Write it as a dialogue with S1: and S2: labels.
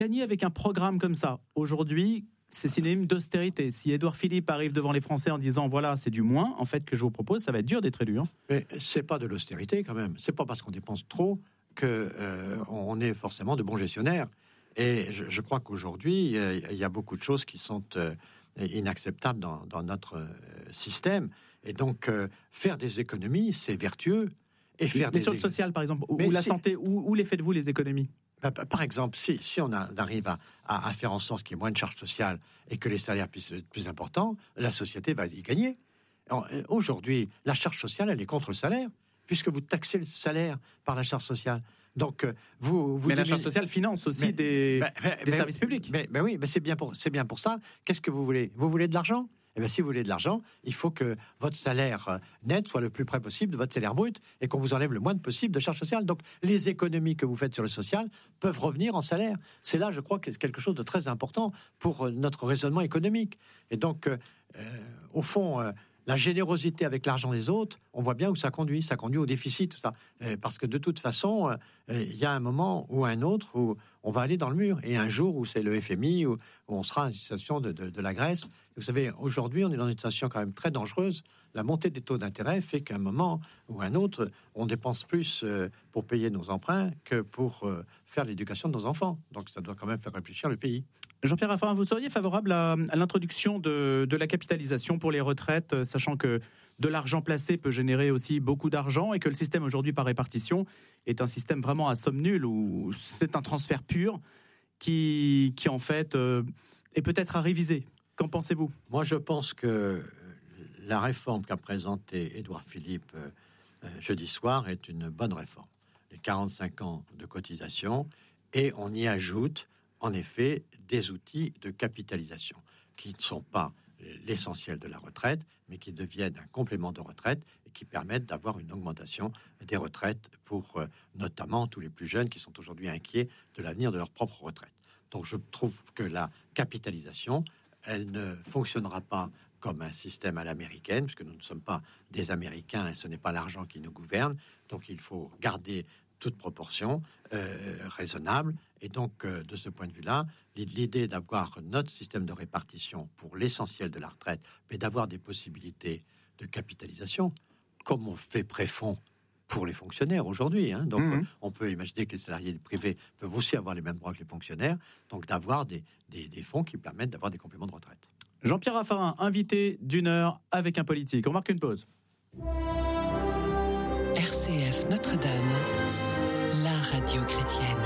S1: Gagner avec un programme comme ça, aujourd'hui, c'est synonyme d'austérité. Si Édouard Philippe arrive devant les Français en disant voilà, c'est du moins en fait que je vous propose, ça va être dur d'être élu.
S2: Mais c'est pas de l'austérité quand même. C'est pas parce qu'on dépense trop que on est forcément de bons gestionnaires. Et je crois qu'aujourd'hui, il y a beaucoup de choses qui sont inacceptables dans notre système. Et donc, faire des économies, c'est vertueux. Et faire
S1: mais sur le social, par exemple, ou la santé, où les faites-vous les économies ?
S2: Par exemple, si on arrive à faire en sorte qu'il y ait moins de charges sociales et que les salaires puissent être plus importants, la société va y gagner. Aujourd'hui, la charge sociale, elle est contre le salaire, puisque vous taxez le salaire par la charge sociale. Donc, mais
S1: la charge sociale finance aussi des services publics.
S2: Mais oui, mais c'est bien pour ça. Qu'est-ce que vous voulez ? Vous voulez de l'argent ? Eh bien, si vous voulez de l'argent, il faut que votre salaire net soit le plus près possible de votre salaire brut et qu'on vous enlève le moins possible de charges sociales. Donc, les économies que vous faites sur le social peuvent revenir en salaire. C'est là, je crois, que c'est quelque chose de très important pour notre raisonnement économique. Et donc, au fond, la générosité avec l'argent des autres, on voit bien où ça conduit. Ça conduit au déficit, tout ça. Parce que de toute façon, il y a un moment ou un autre où on va aller dans le mur. Et un jour où c'est le FMI, où on sera en situation de la Grèce. Et vous savez, aujourd'hui, on est dans une situation quand même très dangereuse. La montée des taux d'intérêt fait qu'à un moment ou un autre, on dépense plus pour payer nos emprunts que pour faire l'éducation de nos enfants. Donc ça doit quand même faire réfléchir le pays.
S1: Jean-Pierre Raffarin, vous seriez favorable à l'introduction de la capitalisation pour les retraites, sachant que de l'argent placé peut générer aussi beaucoup d'argent et que le système aujourd'hui par répartition est un système vraiment à somme nulle, où c'est un transfert pur qui en fait est peut-être à réviser. Qu'en pensez-vous ?
S2: Moi, je pense que la réforme qu'a présentée Édouard Philippe jeudi soir est une bonne réforme. Les 45 ans de cotisation, et on y ajoute en effet des outils de capitalisation qui ne sont pas l'essentiel de la retraite, mais qui deviennent un complément de retraite et qui permettent d'avoir une augmentation des retraites pour notamment tous les plus jeunes qui sont aujourd'hui inquiets de l'avenir de leur propre retraite. Donc je trouve que la capitalisation, elle ne fonctionnera pas comme un système à l'américaine, puisque nous ne sommes pas des Américains et ce n'est pas l'argent qui nous gouverne. Donc il faut garder toute proportion raisonnable. Et donc, de ce point de vue-là, l'idée d'avoir notre système de répartition pour l'essentiel de la retraite, mais d'avoir des possibilités de capitalisation, comme on fait préfond pour les fonctionnaires aujourd'hui. Donc, on peut imaginer que les salariés privés peuvent aussi avoir les mêmes droits que les fonctionnaires, donc d'avoir des fonds qui permettent d'avoir des compléments de retraite.
S1: Jean-Pierre Raffarin, invité d'une heure avec un politique. On marque une pause.
S3: RCF Notre-Dame, la radio chrétienne.